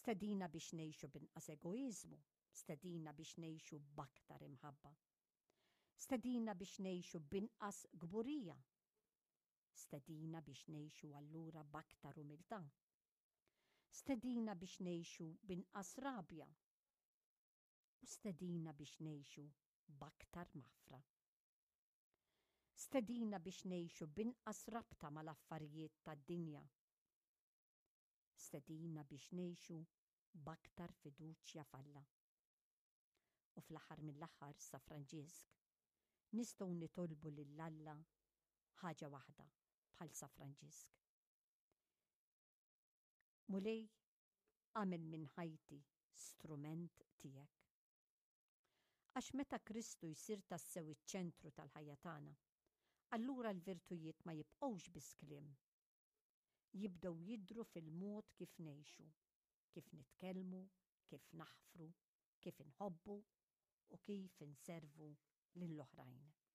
Stedina biex ngħixu b'inqas egoizmu, stedina biex ngħixu b'aktar imħabba. Stedina biex ngħixu b'inqas gburija. Stedina biex ngħixu allura b'aktar umiltà. Stedina biex ngħixu b'inqas rabja. U stedina biex ngħixu b'aktar mafra. Stedina biex ngħixu b'inqas rabta mal-affarijiet tad-dinja. Stedina biex ngħixu b'aktar fiduċja f'Alla. U fl-aħħar mill-aħħar sa Franġisk nistgħu nitolbu lil Alla ħaġa waħda bħal sa Franġisk. Mulej, għamel minn ħajti strument tiegħek. Għax meta Kristu jsir tassew iċ-ċentru tal-ħajja tagħna, allura l-virtujiet ma jibqgħux biss kliem. Jibdew jidhru fil-mod kif ngħixu, kif nitkellmu, kif naħfru, kif inħobbu u kif inservu lill-oħrajn.